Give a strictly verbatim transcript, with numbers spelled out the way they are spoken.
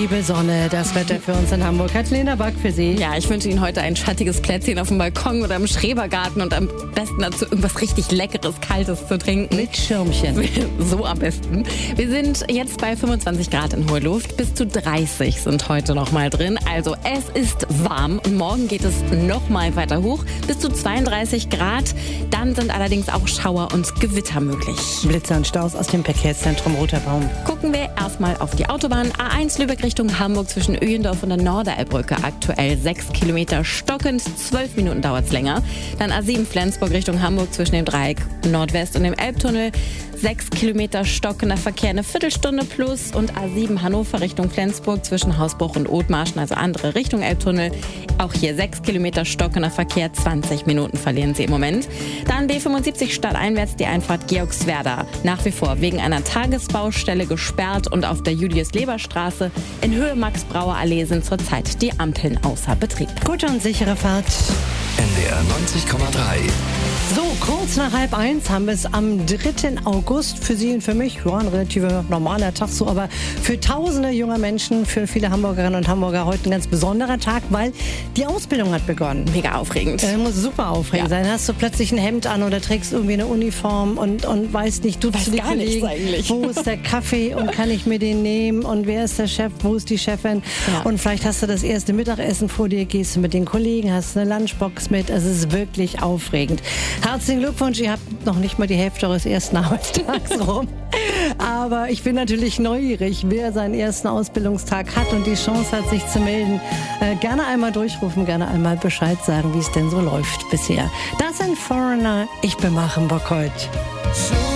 liebe Sonne, das Wetter für uns in Hamburg. Katharina Back für Sie. Ja, ich wünsche Ihnen heute ein schattiges Plätzchen auf dem Balkon oder im Schrebergarten und am besten dazu irgendwas richtig Leckeres, Kaltes zu trinken. Mit Schirmchen. So am besten. Wir sind jetzt bei fünfundzwanzig Grad in hoher Luft. Bis zu dreißig sind heute noch mal drin. Also es ist warm und morgen geht es noch mal weiter hoch. Bis zu zweiunddreißig Grad. Dann sind allerdings auch Schauer und Gewitter möglich. Blitze und Staus aus dem Verkehrszentrum Roter Baum. Gucken wir erstmal auf die Autobahn. A eins Lübeck Richtung Hamburg zwischen Öhendorf und der Norderelbbrücke. Aktuell sechs Kilometer stockend, zwölf Minuten dauert es länger. Dann A sieben Flensburg Richtung Hamburg zwischen dem Dreieck Nordwest und dem Elbtunnel. sechs Kilometer stockender Verkehr, eine Viertelstunde plus. Und A sieben Hannover Richtung Flensburg zwischen Hausbruch und Othmarschen, also andere Richtung Elbtunnel. Auch hier sechs Kilometer stockender Verkehr, zwanzig Minuten verlieren Sie im Moment. Dann B fünfundsiebzig stadteinwärts die Einfahrt Georgswerda. Nach wie vor wegen einer Tagesbaustelle gesperrt und auf der Julius-Leber-Straße in Höhe Max-Brauer-Allee sind zurzeit die Ampeln außer Betrieb. Gute und sichere Fahrt. N D R neunzig Komma drei. So, kurz nach halb eins haben wir es am dritten August. Für Sie und für mich, ja, ein relativ normaler Tag so, aber für tausende junger Menschen, für viele Hamburgerinnen und Hamburger heute ein ganz besonderer Tag, weil die Ausbildung hat begonnen. Mega aufregend. Das muss super aufregend Ja. sein. Hast du plötzlich ein Hemd an oder trägst irgendwie eine Uniform und, und weißt nicht, du Weiß die gar nichts Kollegen, eigentlich. wo ist der Kaffee und kann ich mir den nehmen und wer ist der Chef, wo ist die Chefin? Ja. Und vielleicht hast du das erste Mittagessen vor dir, gehst du mit den Kollegen, hast eine Lunchbox mit. Also es ist wirklich aufregend. Herzlichen Glückwunsch, ihr habt noch nicht mal die Hälfte eures ersten Arbeitstags rum. Aber ich bin natürlich neugierig, wer seinen ersten Ausbildungstag hat und die Chance hat, sich zu melden. Äh, gerne einmal durchrufen, gerne einmal Bescheid sagen, wie es denn so läuft bisher. Das sind Foreigner, ich bin Machenbock heute.